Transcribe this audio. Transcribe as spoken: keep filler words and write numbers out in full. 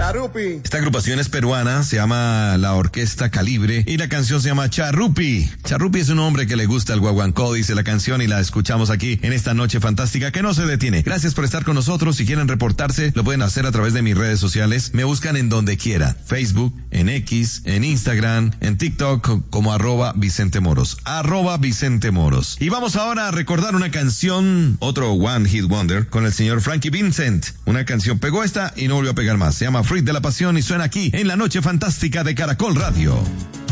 Charrupi. Esta agrupación es peruana, se llama la Orquesta Calibre y la canción se llama Charrupi. Charrupi es un hombre que le gusta el guaguancó, dice la canción, y la escuchamos aquí en esta noche fantástica que no se detiene. Gracias por estar con nosotros. Si quieren reportarse, lo pueden hacer a través de mis redes sociales. Me buscan en donde quiera. Facebook, en X, en Instagram, en TikTok como arroba Vicente Moros. Arroba Vicente Moros. Y vamos ahora a recordar una canción, otro One Hit Wonder, con el señor Frankie Vincent. Una canción pegó esta y no volvió a pegar más. Se llama Freak de la Pasión y suena aquí en la noche fantástica de Caracol Radio.